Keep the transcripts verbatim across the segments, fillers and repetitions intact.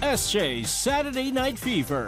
S J's Saturday Night Fever.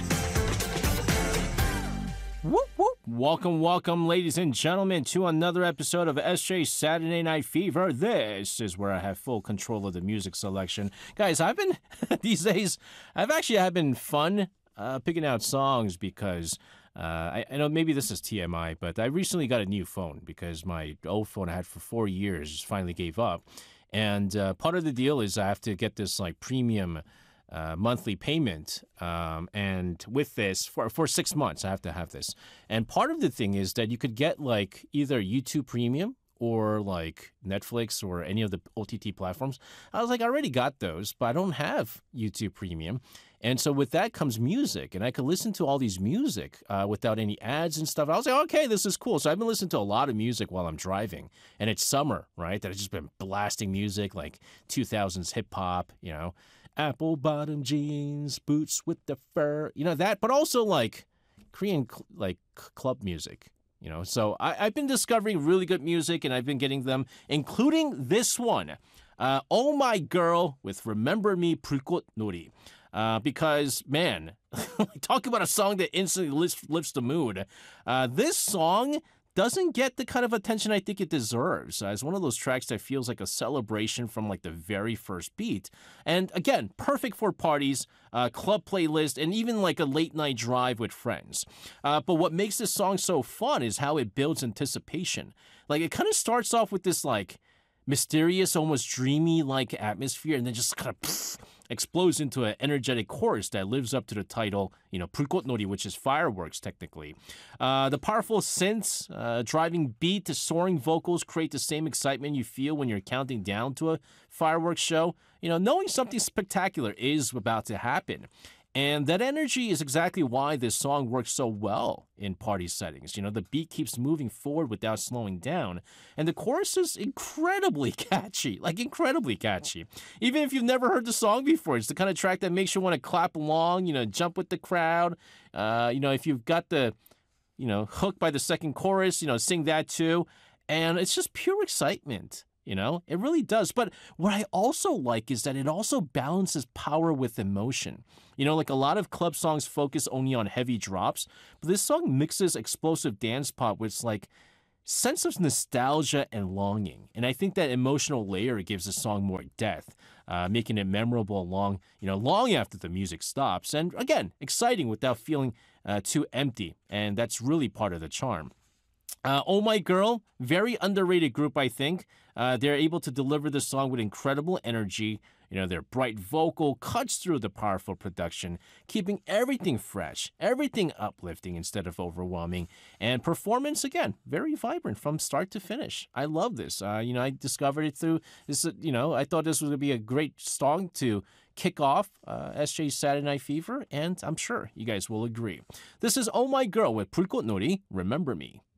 Whoop, whoop. Welcome, welcome, ladies and gentlemen, to another episode of S J's Saturday Night Fever. This is where I have full control of the music selection. Guys, I've been, these days, I've actually had been fun uh, picking out songs because uh, I, I know maybe this is T M I, but I recently got a new phone because my old phone I had for four years finally gave up. And uh, part of the deal is I have to get this like premium Uh, monthly payment, um, and with this for for six months I have to have this. And part of the thing is that you could get like either YouTube Premium or like Netflix or any of the O T T platforms. I was like, I already got those, but I don't have YouTube Premium. And so with that comes music, and I could listen to all these music uh, without any ads and stuff. I was like, okay, this is cool. So I've been listening to a lot of music while I'm driving, and it's summer, right? That I've just been blasting music like two thousands hip hop, you know, apple bottom jeans, boots with the fur, you know that, but also like Korean cl- like club music, you know. So I, I've been discovering really good music, and I've been getting them, including this one, uh, "Oh My Girl" with "Remember Me" 불꽃 놀이. Uh, because, man, talk about a song that instantly lifts, lifts the mood. Uh, this song doesn't get the kind of attention I think it deserves. Uh, it's one of those tracks that feels like a celebration from like the very first beat. And again, perfect for parties, uh, club playlist, and even like a late night drive with friends. Uh, but what makes this song so fun is how it builds anticipation. Like it kind of starts off with this like mysterious, almost dreamy like atmosphere, and then just kind of pff, explodes into an energetic chorus that lives up to the title, you know, 불꽃 놀이, which is fireworks technically. Uh, the powerful synths, uh, driving beat to soaring vocals create the same excitement you feel when you're counting down to a fireworks show. You know, knowing something spectacular is about to happen. And that energy is exactly why this song works so well in party settings. You know, the beat keeps moving forward without slowing down. And the chorus is incredibly catchy, like incredibly catchy. Even if you've never heard the song before, it's the kind of track that makes you want to clap along, you know, jump with the crowd. Uh, you know, if you've got the, you know, hook by the second chorus, you know, sing that too. And it's just pure excitement. You know, it really does. But what I also like is that it also balances power with emotion. You know, like a lot of club songs focus only on heavy drops, but this song mixes explosive dance pop with like sense of nostalgia and longing. And I think that emotional layer gives the song more depth, uh, making it memorable long, you know, long after the music stops. And again, exciting without feeling uh, too empty. And that's really part of the charm. Uh, Oh My Girl, very underrated group, I think. Uh, they're able to deliver the song with incredible energy. You know, their bright vocal cuts through the powerful production, keeping everything fresh, everything uplifting instead of overwhelming. And performance, again, very vibrant from start to finish. I love this. Uh, you know, I discovered it through this, you know, I thought this was going to be a great song to kick off uh, S J's Saturday Night Fever, and I'm sure you guys will agree. This is Oh My Girl with 불꽃 놀이, Remember Me.